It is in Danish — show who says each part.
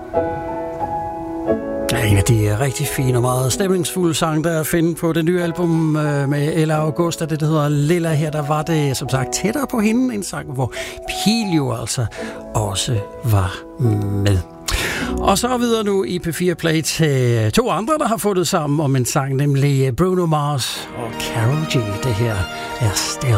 Speaker 1: En af de rigtig fine og meget stemningsfulde sange, der er at finde på det nye album med Ella Augusta, det hedder Lilla. Her der var det som sagt tættere på hende, en sang, hvor Pil jo altså også var med. Og så videre nu i P4 Play til to andre, der har fundet sammen om en sang, nemlig Bruno Mars og Karol G. Det her er Still.